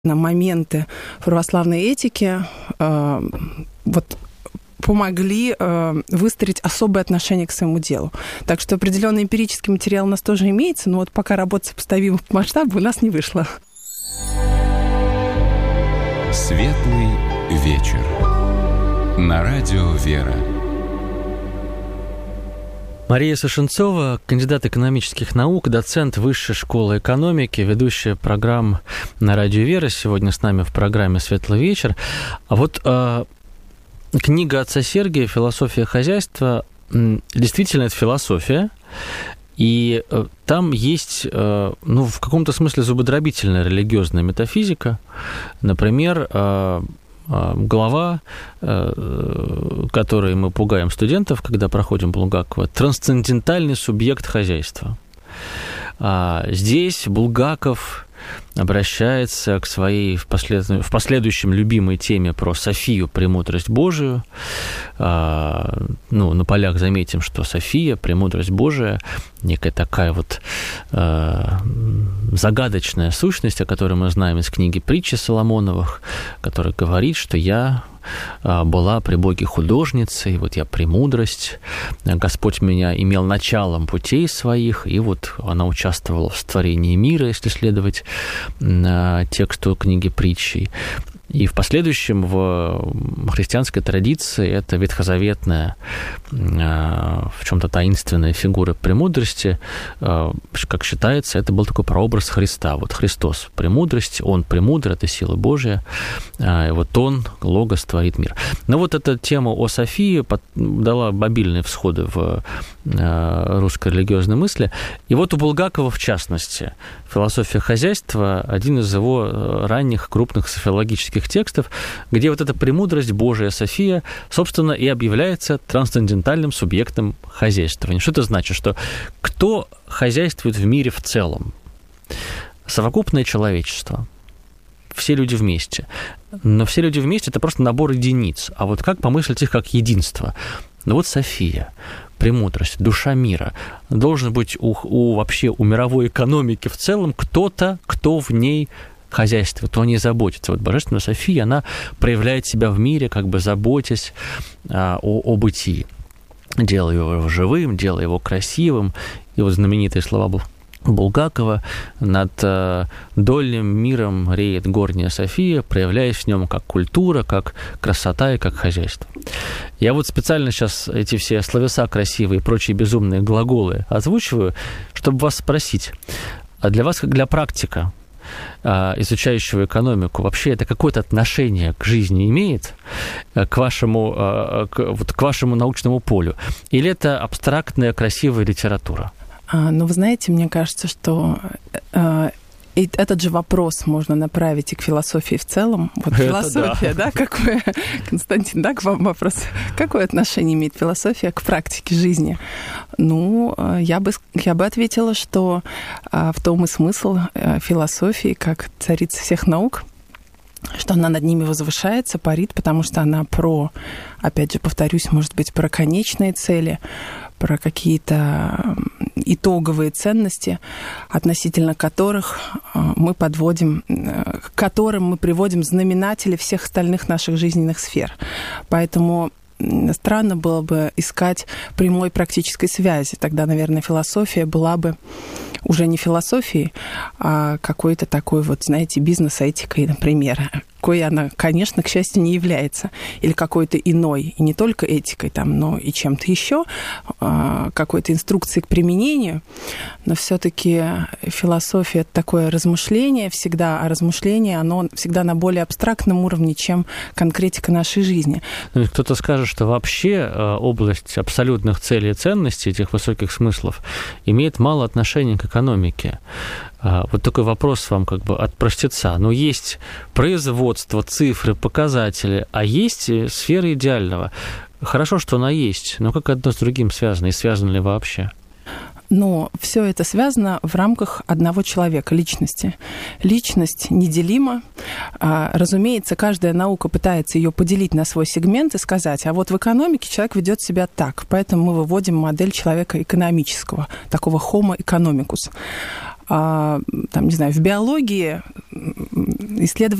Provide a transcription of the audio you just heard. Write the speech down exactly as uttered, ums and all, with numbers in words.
моменты православной этики э, вот, помогли э, выстроить особое отношение к своему делу. Так что определенный эмпирический материал у нас тоже имеется, но вот пока работа сопоставима по масштабу у нас не вышло. Светлый вечер. На радио «Вера». Мария Сашенцова, кандидат экономических наук, доцент Высшей школы экономики, ведущая программ на радио «Вера». Сегодня с нами в программе «Светлый вечер». А вот э, книга отца Сергия «Философия хозяйства» действительно это философия. И э, там есть, э, ну, в каком-то смысле зубодробительная религиозная метафизика. Например, э, глава, которой мы пугаем студентов, когда проходим Булгакова, трансцендентальный субъект хозяйства. Здесь Булгаков обращается к своей в, послед... в последующем любимой теме про Софию, премудрость Божию. Ну, на полях заметим, что София, премудрость Божия, некая такая вот э, загадочная сущность, о которой мы знаем из книги «Притчи Соломоновых», которая говорит, что я была при Боге художницей, вот я премудрость, Господь меня имел началом путей своих, и вот она участвовала в творении мира, если следовать тексту книги «Притчи». И в последующем в христианской традиции это ветхозаветная, в чем-то таинственная фигура премудрости, как считается, это был такой прообраз Христа. Вот Христос – премудрость, Он премудр, это сила Божия, и вот Он, Логос, творит мир. Но вот эта тема о Софии дала обильные всходы в русской религиозной мысли. И вот у Булгакова, в частности, «Философия хозяйства» – один из его ранних крупных софиологических текстов, где вот эта премудрость Божия София, собственно, и объявляется трансцендентальным субъектом хозяйствования. Что это значит? Что кто хозяйствует в мире в целом? Совокупное человечество. Все люди вместе. Но все люди вместе – это просто набор единиц. А вот как помыслить их как единство? Ну вот София, премудрость, душа мира. Должен быть у, у, вообще у мировой экономики в целом кто-то, кто в ней хозяйство, то о ней заботится. Вот Божественная София, она проявляет себя в мире, как бы заботясь а, о, о бытии. Делая его живым, делая его красивым. И вот знаменитые слова Булгакова: над э, дольным миром реет горняя София, проявляясь в нем как культура, как красота и как хозяйство. Я вот специально сейчас эти все словеса красивые и прочие безумные глаголы озвучиваю, чтобы вас спросить, а для вас, как для практика, изучающего экономику, вообще это какое-то отношение к жизни имеет, к вашему, к, вот, к вашему научному полю? Или это абстрактная, красивая литература? А, ну, вы знаете, мне кажется, что э, этот же вопрос можно направить и к философии в целом. Вот это философия, да, да какое, Константин, да, к вам вопрос. Какое отношение имеет философия к практике жизни? Ну, я бы, я бы ответила, что а, в том и смысл а, философии, как царица всех наук, что она над ними возвышается, парит, потому что она про, опять же, повторюсь, может быть, про конечные цели, про какие-то итоговые ценности, относительно которых мы подводим, к которым мы приводим знаменатели всех остальных наших жизненных сфер. Поэтому странно было бы искать прямой практической связи. Тогда, наверное, философия была бы уже не философией, а какой-то такой вот, знаете, бизнес-этикой, например, какой она, конечно, к счастью, не является, или какой-то иной, и не только этикой, там, но и чем-то еще, какой-то инструкцией к применению, но все-таки философия – это такое размышление всегда, а размышление, оно всегда на более абстрактном уровне, чем конкретика нашей жизни. Кто-то скажет, что вообще область абсолютных целей и ценностей, этих высоких смыслов, имеет мало отношения к экономике. Вот такой вопрос вам как бы от простеца. Но есть производство, цифры, показатели, а есть сфера идеального. Хорошо, что она есть, но как одно с другим связано, и связано ли вообще? Но все это связано в рамках одного человека, личности. Личность неделима. Разумеется, каждая наука пытается ее поделить на свой сегмент и сказать, а вот в экономике человек ведет себя так, поэтому мы выводим модель человека экономического, такого homo economicus. там, не знаю, в биологии исследовать